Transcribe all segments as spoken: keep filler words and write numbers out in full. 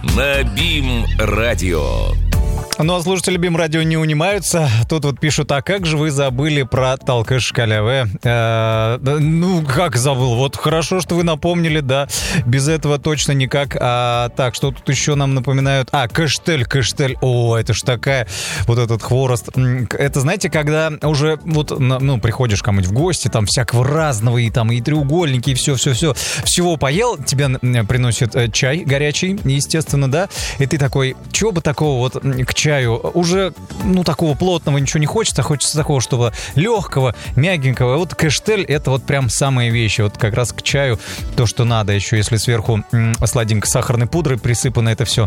на БИМ-радио. Ну, а слушатели БИМ-радио не унимаются. Тут вот пишут: а как же вы забыли про толкыш халявы? Э, ну, как забыл? Вот хорошо, что вы напомнили, да. Без этого точно никак. А, так, что тут еще нам напоминают? А, каштель, каштель. О, это ж такая, вот этот хворост. Это, знаете, когда уже вот, ну, приходишь кому-нибудь в гости, там всякого разного, и там и треугольники, и все-все-все. Всего поел, тебе приносят чай горячий, естественно, да. И ты такой, чего бы такого вот к чаю уже, ну, такого плотного ничего не хочется, хочется такого, чтобы легкого, мягенького. Вот каштель — это вот прям самые вещи. Вот как раз к чаю то, что надо. Еще если сверху м- сладенько сахарной пудрой присыпано это все.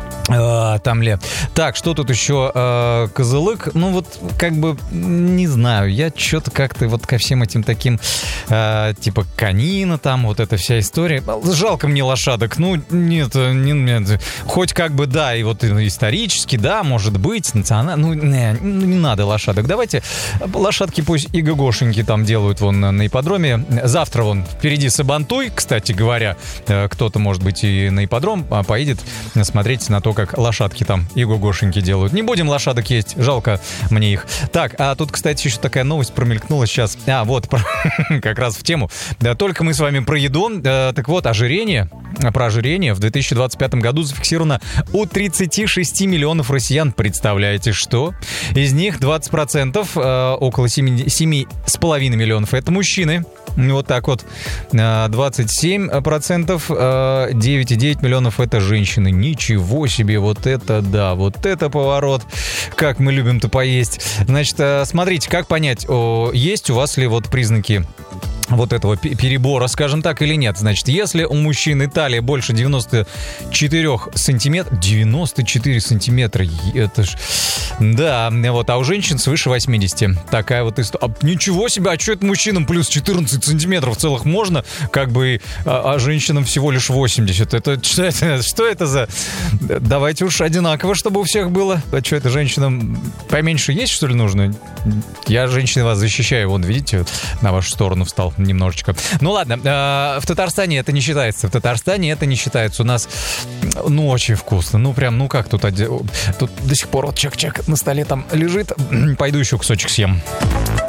А, там ли. Так, что тут еще? А, козылык. Ну вот, как бы, не знаю. Я что-то как-то вот ко всем этим таким, а, типа, конина там, вот эта вся история. Жалко мне лошадок. Ну, нет, не, нет. Хоть как бы, да, и вот исторически, да, может быть, национально. Ну, не, не надо лошадок. Давайте лошадки пусть и гогошеньки там делают вон на ипподроме. Завтра вон впереди Сабантуй, кстати говоря. Кто-то, может быть, и на ипподром поедет смотреть на то, как лошадки там и гогошеньки делают. Не будем лошадок есть, жалко мне их. Так, а тут, кстати, еще такая новость промелькнула сейчас. А, вот, про, как раз в тему. Да, только мы с вами про еду. Да, так вот, ожирение, про ожирение в две тысячи двадцать пятом году зафиксировано у тридцати шести миллионов россиян. Представляете, что? Из них двадцать процентов, э, около семь с половиной миллионов, это мужчины. Вот так вот. двадцать семь процентов, девять целых девять миллионов это женщины. Ничего себе, вот это да, вот это поворот. Как мы любим-то поесть. Значит, смотрите, как понять, есть у вас ли вот признаки вот этого перебора, скажем так, или нет. Значит, если у мужчины талия больше девяносто четыре сантиметра... девяносто четыре сантиметра, это ж... Да, вот, а у женщин свыше восьмидесяти. Такая вот история. А, ничего себе, а что это мужчинам плюс четырнадцать сантиметров целых можно? Как бы, а, а женщинам всего лишь восемьдесят. Это что это, что это за... Давайте уж одинаково, чтобы у всех было. А что это, женщинам поменьше есть, что ли, нужно? Я, женщины, вас защищаю. Вон, видите, на вашу сторону встал немножечко. Ну ладно, э, в Татарстане это не считается. В Татарстане это не считается. У нас, ну, очень вкусно. Ну, прям, ну как тут... Тут до сих пор вот чак-чак на столе там лежит. Пойду еще кусочек съем.